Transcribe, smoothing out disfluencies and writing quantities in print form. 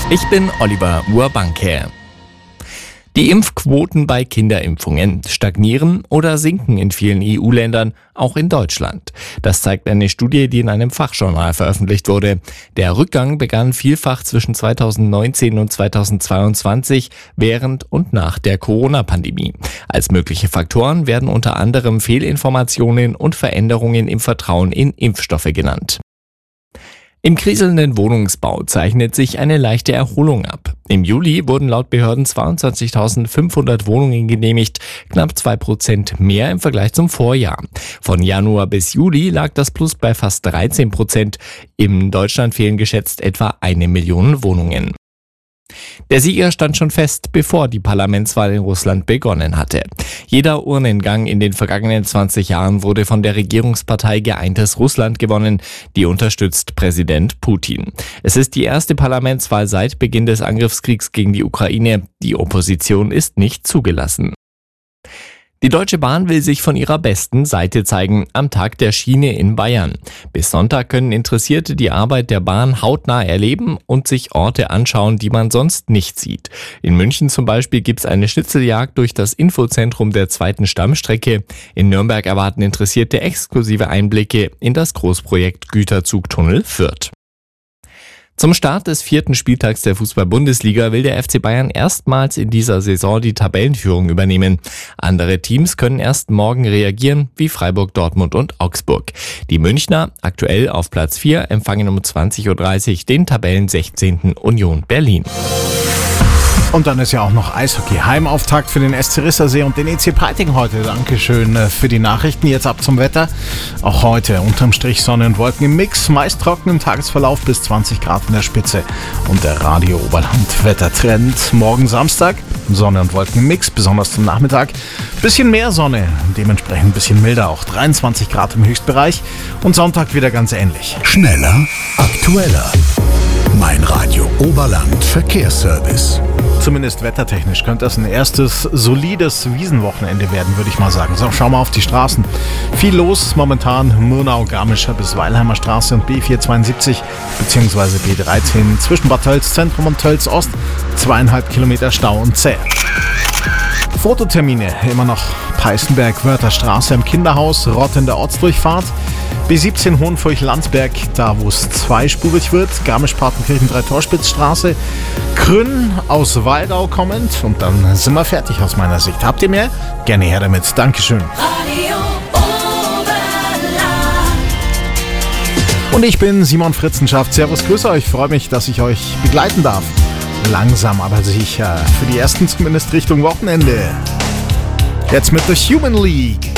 Ich bin Oliver Urbanke. Die Impfquoten bei Kinderimpfungen stagnieren oder sinken in vielen EU-Ländern, auch in Deutschland. Das zeigt eine Studie, die in einem Fachjournal veröffentlicht wurde. Der Rückgang begann vielfach zwischen 2019 und 2022, während und nach der Corona-Pandemie. Als mögliche Faktoren werden unter anderem Fehlinformationen und Veränderungen im Vertrauen in Impfstoffe genannt. Im kriselnden Wohnungsbau zeichnet sich eine leichte Erholung ab. Im Juli wurden laut Behörden 22.500 Wohnungen genehmigt, knapp 2% mehr im Vergleich zum Vorjahr. Von Januar bis Juli lag das Plus bei fast 13%. In Deutschland fehlen geschätzt etwa 1 Million Wohnungen. Der Sieger stand schon fest, bevor die Parlamentswahl in Russland begonnen hatte. Jeder Urnengang in den vergangenen 20 Jahren wurde von der Regierungspartei Geeintes Russland gewonnen, die unterstützt Präsident Putin. Es ist die erste Parlamentswahl seit Beginn des Angriffskriegs gegen die Ukraine. Die Opposition ist nicht zugelassen. Die Deutsche Bahn will sich von ihrer besten Seite zeigen am Tag der Schiene in Bayern. Bis Sonntag können Interessierte die Arbeit der Bahn hautnah erleben und sich Orte anschauen, die man sonst nicht sieht. In München zum Beispiel gibt's eine Schnitzeljagd durch das Infozentrum der 2. Stammstrecke. In Nürnberg erwarten Interessierte exklusive Einblicke in das Großprojekt Güterzugtunnel Fürth. Zum Start des 4. Spieltags der Fußball-Bundesliga will der FC Bayern erstmals in dieser Saison die Tabellenführung übernehmen. Andere Teams können erst morgen reagieren, wie Freiburg, Dortmund und Augsburg. Die Münchner, aktuell auf Platz 4, empfangen um 20.30 Uhr den Tabellen 16. Union Berlin. Und dann ist ja auch noch Eishockey. Heimauftakt für den SC Rissersee und den EC Peiting heute. Dankeschön für die Nachrichten. Jetzt ab zum Wetter. Auch heute unterm Strich Sonne und Wolken im Mix. Meist trocken im Tagesverlauf bis 20 Grad in der Spitze. Und der Radio Oberland Wettertrend. Morgen Samstag Sonne und Wolken im Mix, besonders zum Nachmittag. Bisschen mehr Sonne, dementsprechend ein bisschen milder auch. 23 Grad im Höchstbereich. Und Sonntag wieder ganz ähnlich. Schneller, aktueller. Mein Radio Oberland Verkehrsservice. Zumindest wettertechnisch könnte das ein erstes solides Wiesenwochenende werden, würde ich mal sagen. So, schauen wir auf die Straßen. Viel los momentan Murnau-Garmischer bis Weilheimer Straße und B472 bzw. B13 zwischen Bad Tölz Zentrum und Tölz Ost. 2,5 Kilometer Stau und zäh. Fototermine immer noch Peißenberg, Wörtherstraße im Kinderhaus, Rott in der Ortsdurchfahrt. B17 Hohenfurch-Landsberg, da wo es zweispurig wird, Garmisch-Partenkirchen 3-Torspitzstraße, Krünn aus Waldau kommend und dann sind wir fertig aus meiner Sicht. Habt ihr mehr? Gerne her damit. Dankeschön. Und ich bin Simon Fritzenschaft. Servus, grüße euch. Freue mich, dass ich euch begleiten darf. Langsam, aber sicher. Für die ersten zumindest Richtung Wochenende. Jetzt mit The Human League.